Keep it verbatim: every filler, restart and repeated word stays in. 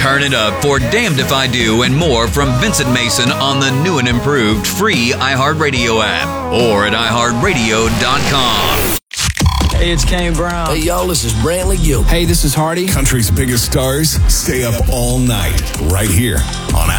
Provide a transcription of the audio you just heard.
Turn it up for Damned If I Do and more from Vincent Mason on the new and improved free iHeartRadio app or at i heart radio dot com. Hey, it's Kane Brown. Hey, y'all, this is Brantley Gill. Hey, this is Hardy. Country's biggest stars stay up all night right here on